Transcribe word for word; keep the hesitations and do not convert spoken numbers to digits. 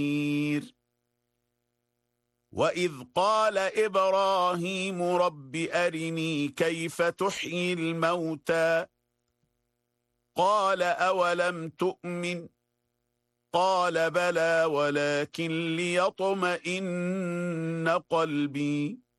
وَإِذْ قَالَ إِبْرَاهِيمُ رَبِّ أَرِنِي كَيْفَ تُحْيِي الْمَوْتَى قَالَ أَوَلَمْ تُؤْمِنْ قَالَ بَلَى وَلَكِنْ لِيَطْمَئِنَّ قَلْبِي